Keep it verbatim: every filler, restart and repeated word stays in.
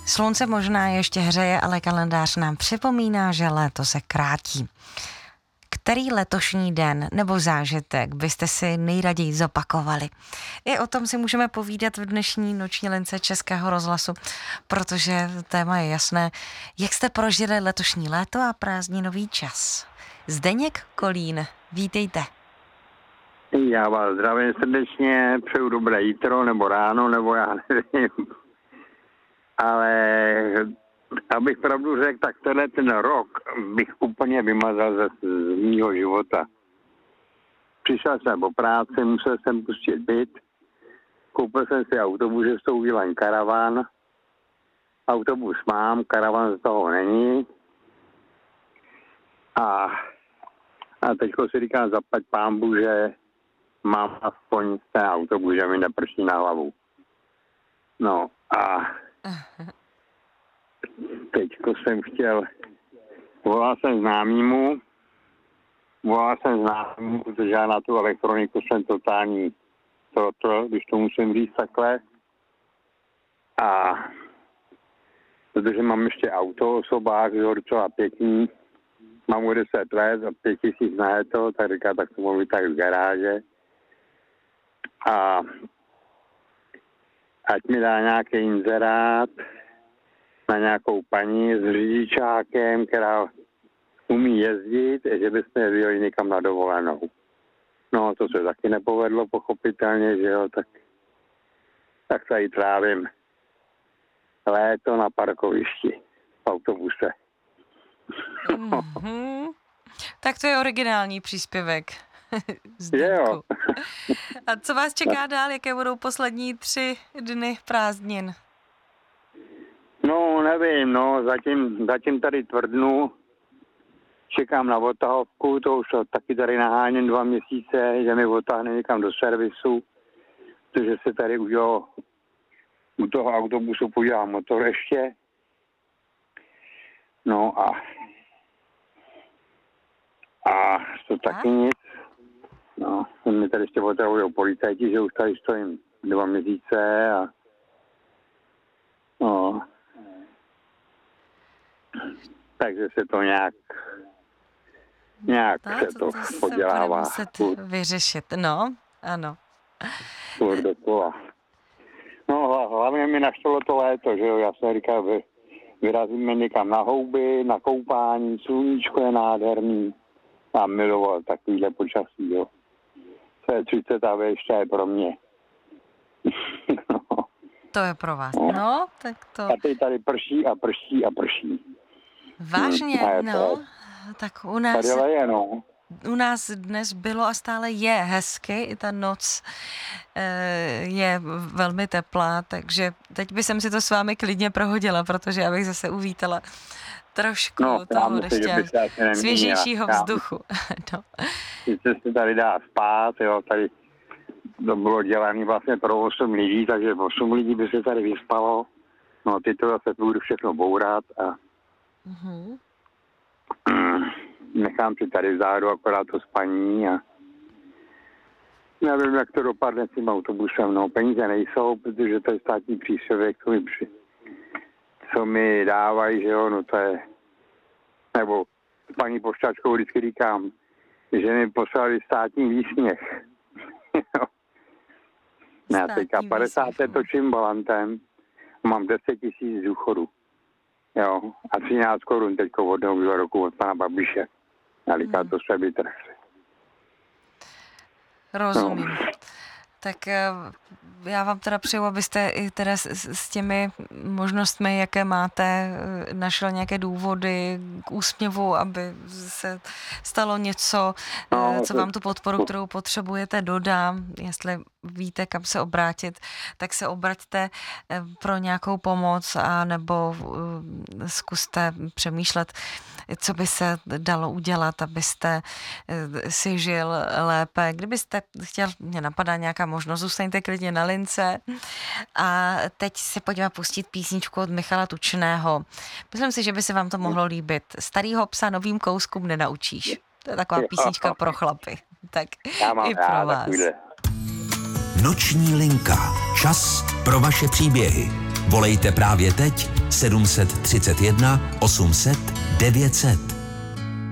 Slunce možná ještě hřeje, ale kalendář nám připomíná, že léto se krátí. Který letošní den nebo zážitek byste si nejraději zopakovali? I o tom si můžeme povídat v dnešní noční lince Českého rozhlasu, protože téma je jasné. Jak jste prožili letošní léto a prázdninový čas? Zdeněk Kolín, vítejte. Já vás zdravím srdečně, přeju dobré jítro, nebo ráno, nebo já nevím. Ale abych pravdu řekl, tak tenhle ten rok bych úplně vymazal ze, z mýho života. Přišel jsem po práci, musel jsem pustit byt, koupil jsem si autobus, že to udělám karavan. Autobus mám, karavan z toho není. A, a teďko si říkám, zaplať pánbu, že mám aspoň ten autobus, že mi neprší na hlavu. No a teďko jsem chtěl, volal jsem známýmu, volal jsem známýmu, protože já na tu elektroniku jsem totální trotl, když to musím říct takhle. A protože mám ještě auto, osobák, že docela pěkný, mám o deset let a pět tisíc na to, tak říká, tak to mohu být tak z garáže. A ať mi dá nějaký inzerát na nějakou paní s řidičákem, která umí jezdit, že bychom jeli někam na dovolenou. No, to se taky nepovedlo, pochopitelně, že jo, tak, tak tady trávím léto na parkovišti v autobuse. Mm-hmm. Tak to je originální příspěvek. Je jo. A co vás čeká dál? Jaké budou poslední tři dny prázdnin? No, nevím, no, zatím, zatím tady tvrdnu, čekám na odtahovku, to už taky tady naháněm dva měsíce, že mi odtáhne někam do servisu, protože se tady udělal, u toho autobusu podívám motor ještě. No a a to taky nic. No, mi tady ještě otravují policajti, že už tady stojím dva měsíce a no, takže se to nějak nějak tak, se to, to, to podělává. Se bude muset vyřešit, no, ano. Furt dokola. No, hlavně mi našlo to léto, že jo, já jsem říkal, vy, vyrazíme někam na houby, na koupání, sluníčko je nádherný. A miloval takovýhle počasí, jo. To je třicet a ještě je pro mě. No. To je pro vás, no. no tak to... A teď tady prší a prší a prší. Vážně, hmm, no, tak u nás... Tady leje, no. U nás dnes bylo a stále je hezky, i ta noc e, je velmi teplá, takže teď bych si to s vámi klidně prohodila, protože já bych zase uvítala trošku no, toho deště, svěžejšího vzduchu. no. Sice se tady dá spát, jo, tady to bylo dělané vlastně pro osm lidí, takže osm lidí by se tady vyspalo. No, ty to zase budu všechno bourat a mm-hmm. nechám si tady vzadu akorát to spaní a nevím, jak to dopadne s tím autobusem. No, peníze nejsou, protože to je státní příspěvek, co mi, při, co mi dávají, že jo, no to je, nebo s paní pošťačkou vždycky říkám, že mi poslali státní výsměch. Já teďka padesát točím volantem, mám deset tisíc důchodu. Jo, a třináct korun teďko od nového roku od pana Babiše. A říká, hmm. to se vytrhne. Rozumím. No. Tak já vám teda přeju, abyste i teda s, s těmi možnostmi, jaké máte, našel nějaké důvody k úsměvu, aby se stalo něco, no, co vám tu podporu, kterou potřebujete, dodá. Jestli víte, kam se obrátit, tak se obraťte pro nějakou pomoc a nebo zkuste přemýšlet, co by se dalo udělat, abyste si žil lépe. Kdybyste chtěl, mě napadá nějaká možnost, zůstaňte klidně na lince. A teď se pojďme pustit písničku od Michala Tučného. Myslím si, že by se vám to mohlo líbit. Starýho psa novým kouskům nenaučíš. To je taková písnička pro chlapy. Tak i pro vás. Noční linka. Čas pro vaše příběhy. Volejte právě teď sedm set třicet jedna osm set devět set.